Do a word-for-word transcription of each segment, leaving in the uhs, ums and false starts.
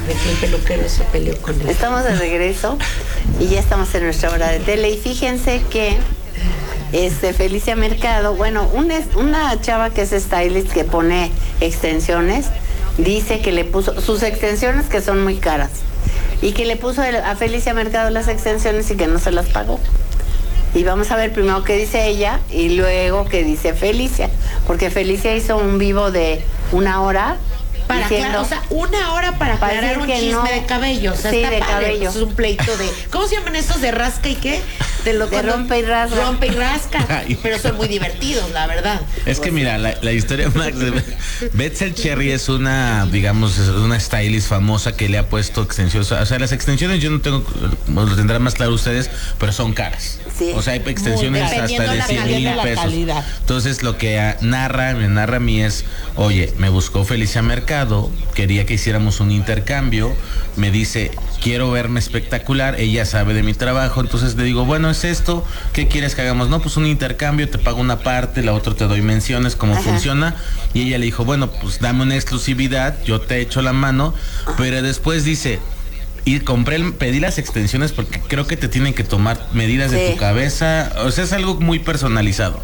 de que el peluquero se peleó con él. Estamos de regreso y ya estamos en nuestra hora de tele. Y fíjense que este, Felicia Mercado, bueno, una, una chava que es stylist que pone extensiones, dice que le puso sus extensiones que son muy caras y que le puso a Felicia Mercado las extensiones y que no se las pagó. Y vamos a ver primero qué dice ella y luego qué dice Felicia, porque Felicia hizo un vivo de una hora para diciendo, aclarar, o sea, una hora para aclarar un chisme no, de cabello, o sea, sí, está de padre, cabello. Pues es un pleito de, ¿cómo se llaman estos de rasca y qué? De, lo, de rompe y rasca. Rompe y rasca, Ay. Pero son muy divertidos, la verdad. Es que mira, la, la historia Max de Betzel Cherry es una, digamos, es una stylist famosa que le ha puesto extensiones, o sea, las extensiones yo no tengo, lo tendrán más claro ustedes, pero son caras. Sí. O sea, hay extensiones hasta de cien mil pesos. Entonces lo que narra, me narra a mí es, oye, me buscó Felicia Mercado, quería que hiciéramos un intercambio, me dice, quiero verme espectacular, ella sabe de mi trabajo, entonces le digo, bueno, es esto, ¿qué quieres que hagamos? No, pues un intercambio, te pago una parte, la otra te doy menciones, cómo Ajá. funciona, y ella le dijo, bueno, pues dame una exclusividad, yo te echo la mano, Ajá. pero después dice, y compré, pedí las extensiones porque creo que te tienen que tomar medidas sí. de tu cabeza, o sea, es algo muy personalizado.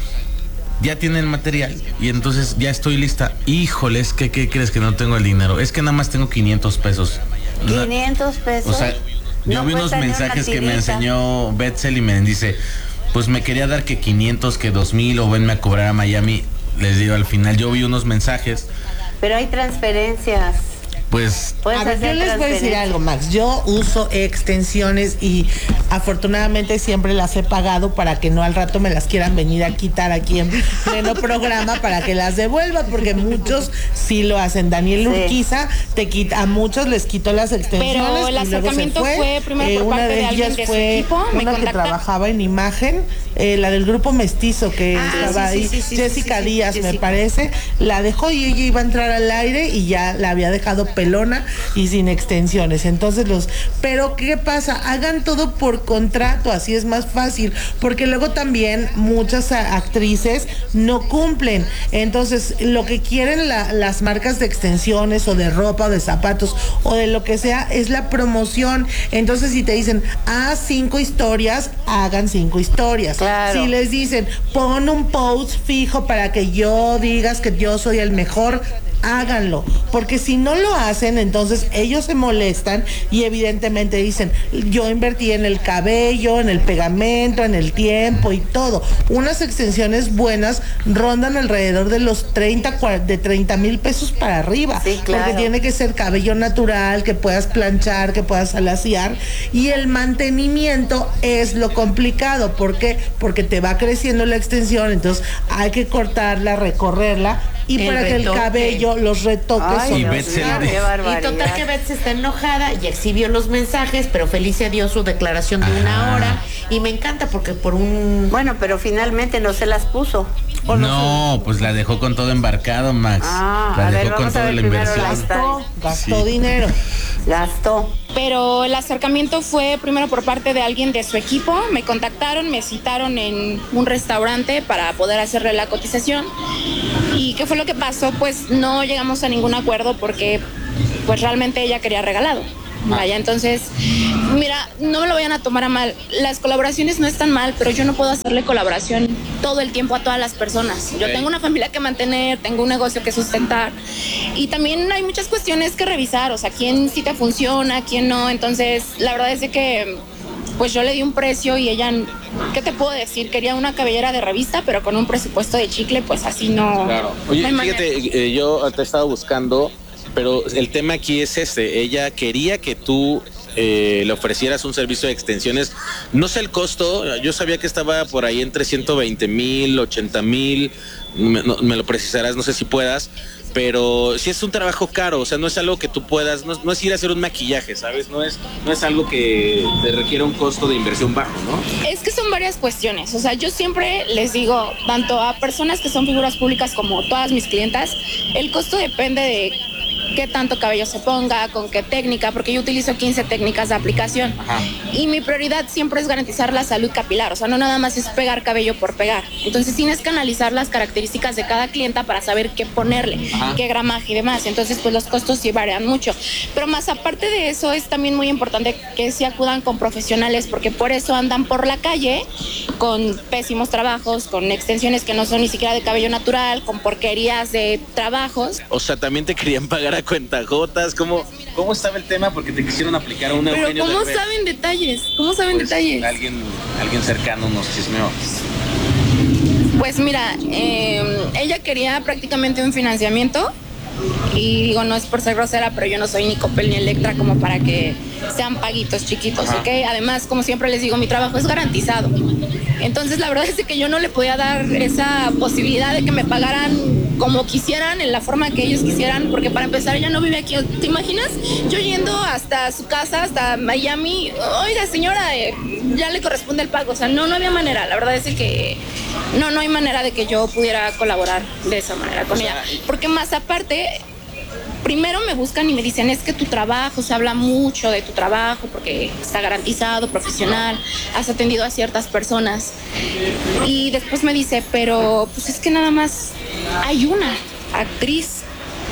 Ya tiene el material y entonces ya estoy lista. Híjole, es que ¿qué crees que no tengo el dinero? Es que nada más tengo quinientos pesos. quinientos pesos. O sea, yo no vi unos mensajes que me enseñó Betzel y me dice, pues me quería dar que quinientos, que dos mil o venme a cobrar a Miami. Les digo, al final yo vi unos mensajes. Pero hay transferencias. Pues, a ver, yo les voy a decir algo, Max. Yo uso extensiones y afortunadamente siempre las he pagado para que no al rato me las quieran venir a quitar aquí en pleno programa para que las devuelva, porque muchos sí lo hacen. Daniel Urquiza sí. te quita, a muchos les quitó las extensiones. Pero el acercamiento fue, fue primero eh, por una parte de, de alguien ellas de fue su equipo. Una que trabajaba en imagen, eh, la del grupo Mestizo, que ah, estaba sí, ahí, sí, sí, Jessica sí, sí, Díaz, Jessica. me parece, la dejó y ella iba a entrar al aire y ya la había dejado pelona y sin extensiones. Entonces los, pero ¿qué pasa? Hagan todo por contrato, así es más fácil, porque luego también muchas actrices no cumplen. Entonces, lo que quieren la, las marcas de extensiones o de ropa o de zapatos o de lo que sea es la promoción. Entonces, si te dicen, haz cinco historias, hagan cinco historias. Claro. Si les dicen, pon un post fijo para que yo digas que yo soy el mejor, háganlo, porque si no lo hacen, entonces ellos se molestan y evidentemente dicen, yo invertí en el cabello, en el pegamento, en el tiempo y todo. Unas extensiones buenas rondan alrededor de los treinta, de treinta mil pesos para arriba, sí, claro. porque tiene que ser cabello natural, que puedas planchar, que puedas alaciar, y el mantenimiento es lo complicado. ¿Por qué? Porque te va creciendo la extensión, entonces hay que cortarla, recorrerla, y el para retoque. Que el cabello, los retoques Ay, son y, y total que Betsy está enojada y exhibió los mensajes, pero Felicia dio su declaración de una hora y me encanta porque por un... Bueno, pero finalmente no se las puso. No, no, pues la dejó con todo embarcado, Max. Ah, la a dejó ver, con toda la inversión. Gastó, gastó sí. dinero. Gastó. Pero el acercamiento fue primero por parte de alguien de su equipo. Me contactaron, me citaron en un restaurante para poder hacerle la cotización. ¿Y qué fue lo que pasó? Pues no llegamos a ningún acuerdo porque pues realmente ella quería regalado. Vaya, entonces, mira, no me lo vayan a tomar a mal. Las colaboraciones no están mal, pero yo no puedo hacerle colaboración todo el tiempo a todas las personas. Yo tengo una familia que mantener, tengo un negocio que sustentar y también hay muchas cuestiones que revisar, o sea, quién sí te funciona, quién no. Entonces, la verdad es de que pues yo le di un precio y ella, ¿qué te puedo decir? Quería una cabellera de revista, pero con un presupuesto de chicle, pues así no. Claro. Oye, no fíjate, eh, yo te he estado buscando, pero el tema aquí es este, ella quería que tú eh, le ofrecieras un servicio de extensiones, no sé el costo, yo sabía que estaba por ahí entre ciento veinte mil, ochenta mil, me, no, me lo precisarás, no sé si puedas, pero sí es un trabajo caro, o sea, no es algo que tú puedas, no, no es ir a hacer un maquillaje, ¿sabes? No es, no es algo que te requiera un costo de inversión bajo, ¿no? Es que son varias cuestiones, o sea, yo siempre les digo, tanto a personas que son figuras públicas como todas mis clientas, el costo depende de qué tanto cabello se ponga, con qué técnica, porque yo utilizo quince técnicas de aplicación. Ajá. Y mi prioridad siempre es garantizar la salud capilar, o sea, no nada más es pegar cabello por pegar. Entonces tienes que analizar las características de cada clienta para saber qué ponerle, Ajá. qué gramaje y demás. Entonces, pues los costos sí varían mucho. Pero más aparte de eso, es también muy importante que sí acudan con profesionales, porque por eso andan por la calle con pésimos trabajos, con extensiones que no son ni siquiera de cabello natural, con porquerías de trabajos. O sea, también te querían pagar a cuentagotas. ¿Cómo, cómo estaba el tema? Porque te quisieron aplicar a un Pero Eugenio ¿cómo Derbez? saben detalles? ¿Cómo saben Pues, detalles? Alguien, alguien cercano nos chismeó. Pues mira, eh, ella quería prácticamente un financiamiento. Y digo, no es por ser grosera, pero yo no soy ni Coppel ni Electra como para que sean paguitos chiquitos, Ajá. ¿ok? Además, como siempre les digo, mi trabajo es garantizado. Entonces, la verdad es que yo no le podía dar esa posibilidad de que me pagaran como quisieran, en la forma que ellos quisieran, porque para empezar ella no vive aquí. ¿Te imaginas? Yo yendo hasta su casa, hasta Miami, oiga señora, eh, ya le corresponde el pago. O sea, no, no había manera. La verdad es que no, no hay manera de que yo pudiera colaborar de esa manera con o sea, ella. Porque más aparte, primero me buscan y me dicen, es que tu trabajo, se habla mucho de tu trabajo porque está garantizado, profesional, has atendido a ciertas personas. Y después me dice, pero pues es que nada más hay una actriz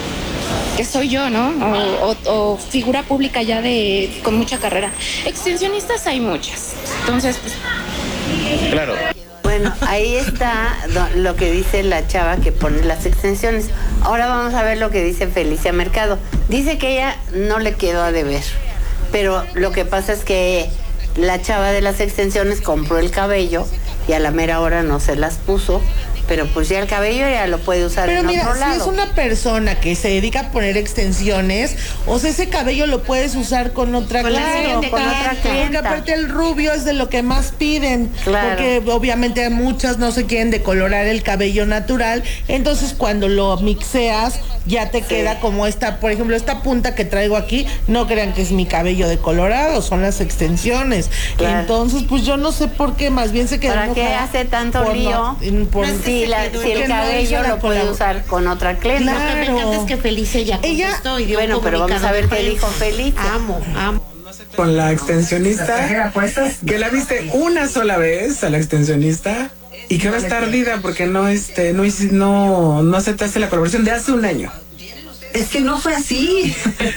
que soy yo, ¿no? O, o, o figura pública ya de con mucha carrera. Extensionistas hay muchas. Entonces, pues... Claro. Bueno, ahí está lo que dice la chava que pone las extensiones. Ahora vamos a ver lo que dice Felicia Mercado. Dice que ella no le quedó a deber, pero lo que pasa es que la chava de las extensiones compró el cabello y a la mera hora no se las puso. Pero pues ya el cabello ya lo puede usar pero en mira, otro lado. si es una persona que se dedica a poner extensiones, o sea, ese cabello lo puedes usar con otra con claro, con otra clienta. Porque aparte el rubio es de lo que más piden. Claro. Porque obviamente muchas no se quieren decolorar el cabello natural. Entonces cuando lo mixeas, ya te sí. queda como esta, por ejemplo, esta punta que traigo aquí, no crean que es mi cabello decolorado, son las extensiones. Claro. Entonces, pues yo no sé por qué, más bien se queda. ¿Para qué hace tanto lío? No, por, no si, la, si el cabello no lo puede colab- usar con otra clienta. Claro. Lo que me encanta es que Felicia ya contestó ella, y dio bueno, un pero vamos a ver qué dijo Felicia. Amo, amo. Con la extensionista, que la viste una sola vez a la extensionista y que ahora está ardida porque no, este, no, no, no aceptaste la colaboración de hace un año. Es que no fue así.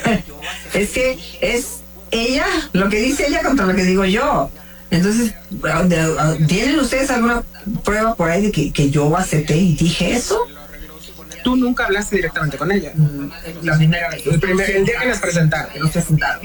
Es que es ella, lo que dice ella contra lo que digo yo. Entonces, ¿tienen ustedes alguna prueba por ahí de que, que yo acepté y dije eso? Tú nunca hablaste directamente con ella. La primera vez. El, primer, el día que las presentaron. Que nos presentaron.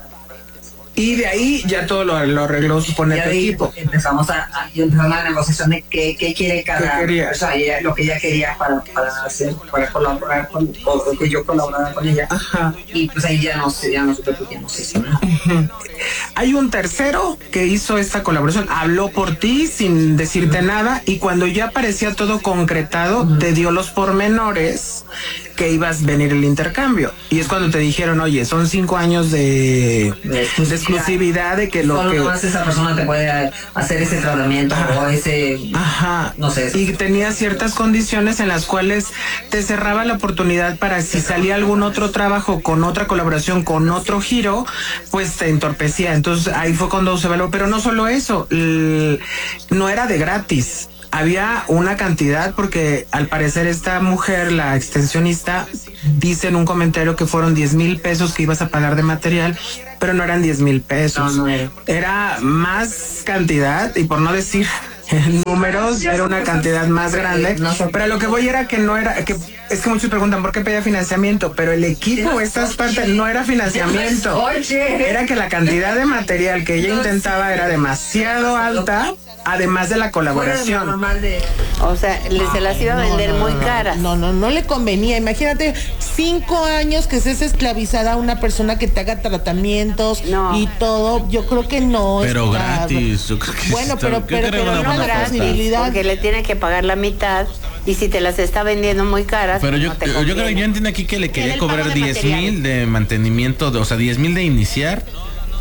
Y de ahí ya todo lo, lo arregló, supone, tu equipo. Empezamos a, a, empezamos a la negociación de qué, qué quiere cada... ¿Qué o sea, ella, lo que ella quería para, para hacer, para colaborar con, o que yo colaborara con ella. Ajá. Y pues ahí ya no sé, ya no supe porque no sé si no. Uh-huh. Hay un tercero que hizo esta colaboración, habló por ti sin decirte uh-huh. nada, y cuando ya parecía todo concretado, uh-huh. te dio los pormenores que ibas a venir el intercambio. Y es cuando te dijeron, oye, son cinco años de, de, exclusividad. de exclusividad, de que lo Solo que... Solo más esa persona te puede hacer ese tratamiento Ajá. o ese... Ajá. No sé. Y tenía ciertas condiciones en las cuales te cerraba la oportunidad para si salía algún otro trabajo con otra colaboración, con otro giro, pues te entorpecía. Entonces ahí fue cuando se evaluó. Pero no solo eso, l- no era de gratis. Había una cantidad porque al parecer esta mujer, la extensionista, dice en un comentario que fueron diez mil pesos que ibas a pagar de material, pero no eran diez mil pesos. No, no era. Era más cantidad y por no decir números, era una cantidad más grande. Pero lo que voy era que no era, que es que muchos preguntan por qué pedía financiamiento, pero el equipo, estas partes, no era financiamiento. Era que la cantidad de material que ella intentaba era demasiado alta. Además de la colaboración. O sea, le, se las iba a vender no, no, muy no, caras. No, no, no le convenía. Imagínate, cinco años que seas esclavizada a una persona que te haga tratamientos no. y todo. Yo creo que no. Pero está... gratis. Yo creo que bueno, está, pero, pero, pero no gratis, porque le tiene que pagar la mitad. Y si te las está vendiendo muy caras, pero yo, no te yo creo que yo entiendo aquí que le quería cobrar diez mil de mantenimiento, de, o sea, diez mil de iniciar.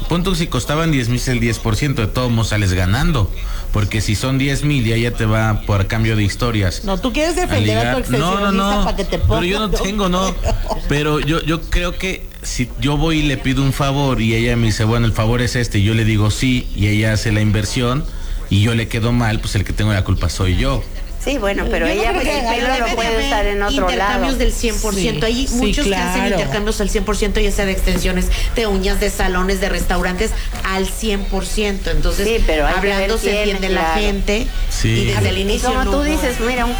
punto si costaban diez mil, el diez por ciento, de todos modos sales ganando. Porque si son diez mil y ella te va por cambio de historias. No, tú quieres defender a, a tu extensionista no, no, no, para que te ponga. pero yo no tengo, no. Pero yo, yo creo que si yo voy y le pido un favor y ella me dice, bueno, el favor es este, y yo le digo sí, y ella hace la inversión y yo le quedo mal, pues el que tengo la culpa soy yo. Sí, bueno, pero yo ella no el pelo lo puede usar en otro lado. Intercambios del cien por ciento. Sí, Hay sí, muchos claro. que hacen intercambios al cien por ciento, ya sea de extensiones, de uñas, de salones, de restaurantes, al cien por ciento. Entonces, sí, pero hablando se entiende la gente. Sí. Y desde el inicio. Y como no, tú dices, mira, un